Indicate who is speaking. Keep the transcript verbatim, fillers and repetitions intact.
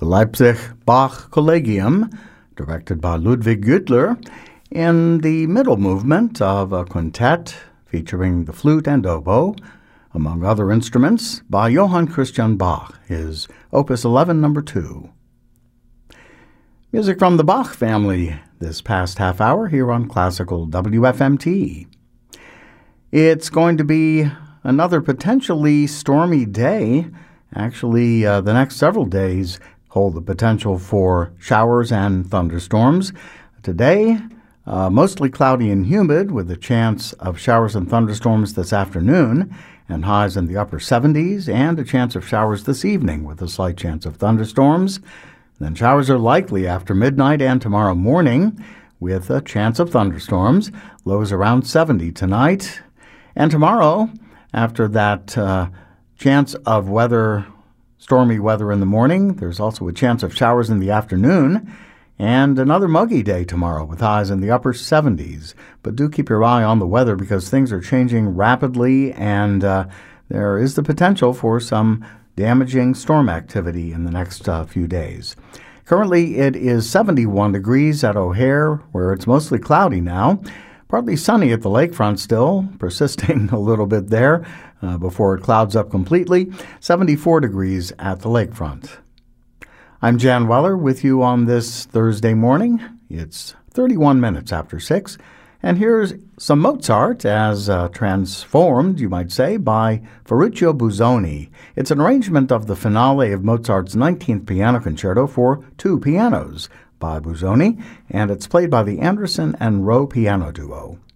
Speaker 1: Leipzig Bach Collegium, directed by Ludwig Güttler, in the middle movement of a quintet featuring the flute and oboe, among other instruments, by Johann Christian Bach, his Opus eleven, number two. Music from the Bach family this past half hour here on Classical W F M T. It's going to be another potentially stormy day. Actually, uh, the next several days hold the potential for showers and thunderstorms. Today, uh, mostly cloudy and humid with a chance of showers and thunderstorms this afternoon and highs in the upper seventies, and a chance of showers this evening with a slight chance of thunderstorms. Then showers are likely after midnight and tomorrow morning with a chance of thunderstorms. Lows around seventy tonight. And tomorrow, after that uh, chance of weather, stormy weather in the morning, there's also a chance of showers in the afternoon, and another muggy day tomorrow with highs in the upper seventies. But do keep your eye on the weather because things are changing rapidly, and uh, there is the potential for some damaging storm activity in the next uh, few days. Currently, it is seventy-one degrees at O'Hare, where it's mostly cloudy now. Partly sunny at the lakefront still, persisting a little bit there uh, before it clouds up completely. seventy-four degrees at the lakefront. I'm Jan Weller with you on this Thursday morning. It's thirty-one minutes after six, and here's some Mozart as uh, transformed, you might say, by Ferruccio Busoni. It's an arrangement of the finale of Mozart's nineteenth Piano Concerto for two pianos by Busoni, and it's played by the Anderson and Rowe Piano Duo.